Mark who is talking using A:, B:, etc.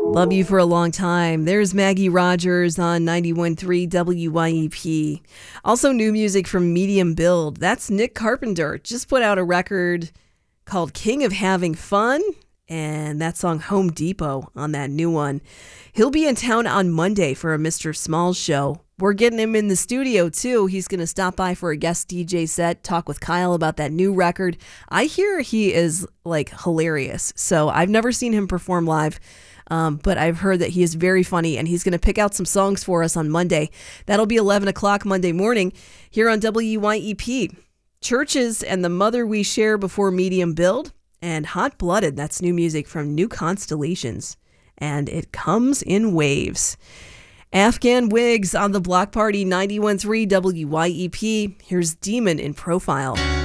A: Love You for a Long Time. There's Maggie Rogers on 91.3 WYEP. Also new music from Medium Build. That's Nick Carpenter. Just put out a record called King of Having Fun, and that song Home Depot on that new one. He'll be in town on Monday for a Mr. Smalls show. We're getting him in the studio too. He's going to stop by for a guest DJ set, talk with Kyle about that new record. I hear he is like hilarious. So I've never seen him perform live, but I've heard that he is very funny, and he's going to pick out some songs for us on Monday. That'll be 11 o'clock Monday morning here on WYEP. Churches and the Mother We Share before Medium Build, and Hot Blooded. That's new music from New Constellations, and it comes in waves. Afghan Wigs on the Block Party 91.3 WYEP. Here's Demon in Profile.